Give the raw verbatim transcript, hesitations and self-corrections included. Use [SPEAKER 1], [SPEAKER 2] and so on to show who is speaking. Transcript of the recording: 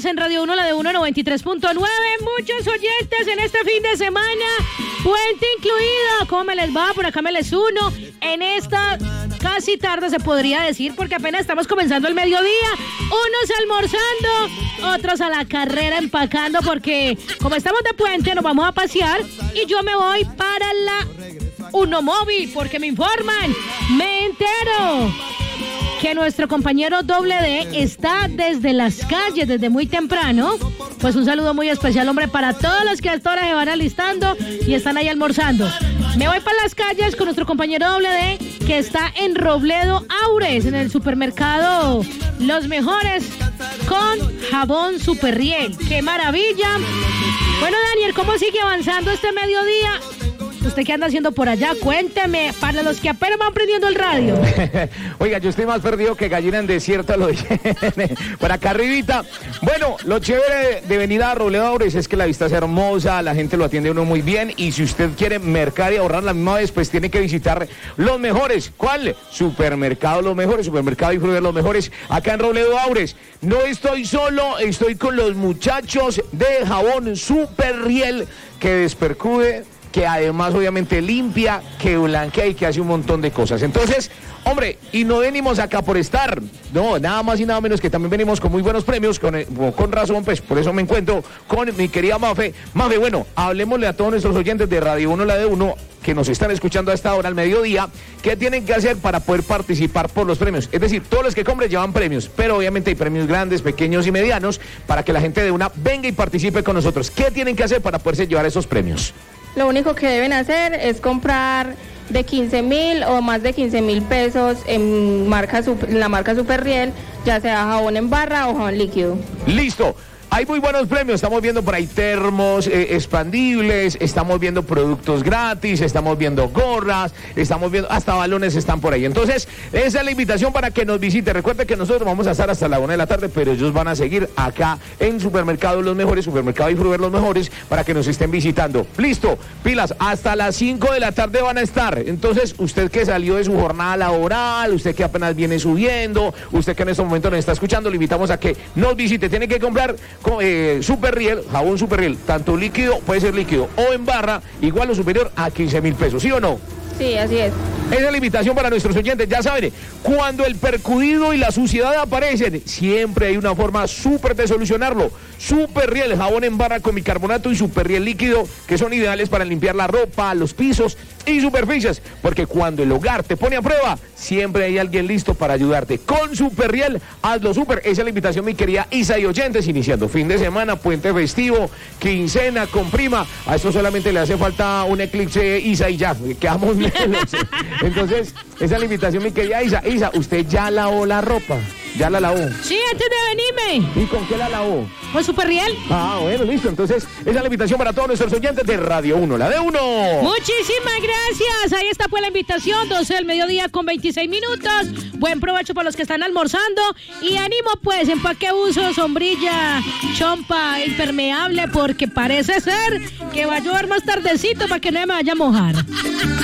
[SPEAKER 1] estás en Radio uno, la de uno noventa y tres punto nueve. Muchos oyentes en este fin de semana, puente incluido. ¿Cómo me les va? Por acá me les uno. En esta casi tarde se podría decir, porque apenas estamos comenzando el mediodía. Unos almorzando, otros a la carrera empacando, porque como estamos de puente nos vamos a pasear y yo me voy para la Uno Móvil, porque me informan, me entero que nuestro compañero Doble D está desde las calles, desde muy temprano. Pues un saludo muy especial, hombre, para todos los que a esta hora se van alistando y están ahí almorzando. Me voy para las calles con nuestro compañero Doble D, que está en Robledo Aures, en el supermercado Los Mejores, con jabón Superriel. ¡Qué maravilla! Bueno, Daniel, ¿cómo sigue avanzando este mediodía? ¿Usted qué anda haciendo por allá? Cuénteme, para los que apenas van prendiendo el radio.
[SPEAKER 2] Oiga, yo estoy más perdido que gallina en desierto, lo dije. Por acá arribita. Bueno, lo chévere de venir a Robledo Aures es que la vista es hermosa, la gente lo atiende a uno muy bien, y si usted quiere mercar y ahorrar la misma vez, pues tiene que visitar Los Mejores. ¿Cuál? Supermercado Los Mejores, Supermercado y Frutas Los Mejores, acá en Robledo Aures. No estoy solo, estoy con los muchachos de jabón Superriel, que despercude, que además obviamente limpia, que blanquea y que hace un montón de cosas. Entonces, hombre, y no venimos acá por estar, no, nada más y nada menos que también venimos con muy buenos premios, con, con razón, pues por eso me encuentro con mi querida Mafe. Mafe, bueno, hablemosle a todos nuestros oyentes de Radio uno, la de uno, que nos están escuchando a esta hora, al mediodía, qué tienen que hacer para poder participar por los premios. Es decir, todos los que compren llevan premios, pero obviamente hay premios grandes, pequeños y medianos, para que la gente de una venga y participe con nosotros. ¿Qué tienen que hacer para poderse llevar esos premios?
[SPEAKER 3] Lo único que deben hacer es comprar de quince mil o más de quince mil pesos en marca, la marca Superriel, ya sea jabón en barra o jabón líquido.
[SPEAKER 2] ¡Listo! Hay muy buenos premios, estamos viendo por ahí termos eh, expandibles, estamos viendo productos gratis, estamos viendo gorras, estamos viendo, hasta balones están por ahí. Entonces, esa es la invitación para que nos visite. Recuerde que nosotros vamos a estar hasta la una de la tarde, pero ellos van a seguir acá en Supermercado Los Mejores, Supermercado y Fruver Los Mejores, para que nos estén visitando. Listo, pilas, hasta las cinco de la tarde van a estar. Entonces, usted que salió de su jornada laboral, usted que apenas viene subiendo, usted que en este momento nos está escuchando, le invitamos a que nos visite. Tiene que comprar Eh, Superriel, jabón Superriel, tanto líquido, puede ser líquido o en barra, igual o superior a quince mil pesos, ¿sí o no?
[SPEAKER 3] Sí, así es.
[SPEAKER 2] Esa es la invitación para nuestros oyentes. Ya saben, cuando el percudido y la suciedad aparecen, siempre hay una forma súper de solucionarlo. Superriel, jabón en barra con bicarbonato, y Superriel líquido, que son ideales para limpiar la ropa, los pisos y superficies, porque cuando el hogar te pone a prueba, siempre hay alguien listo para ayudarte. Con Superriel, hazlo super. Esa es la invitación, mi querida Isa y oyentes, iniciando fin de semana, puente festivo, quincena con prima. A esto solamente le hace falta un eclipse, Isa, y ya, quedamos bien. Entonces, esa es la invitación, mi querida Isa. Isa, ¿usted ya lavó la ropa? ¿Ya la lavó?
[SPEAKER 1] Sí, antes de venirme.
[SPEAKER 2] ¿Y con qué la lavó?
[SPEAKER 1] Con Superriel.
[SPEAKER 2] Ah, bueno, listo. Entonces, esa es la invitación para todos nuestros oyentes de Radio uno, la de uno.
[SPEAKER 1] Muchísimas gracias. Ahí está pues la invitación, doce del mediodía con veintiséis minutos. Buen provecho para los que están almorzando. Y ánimo pues, empaque uso, sombrilla, chompa, impermeable, porque parece ser que va a llover más tardecito para que no me vaya a mojar.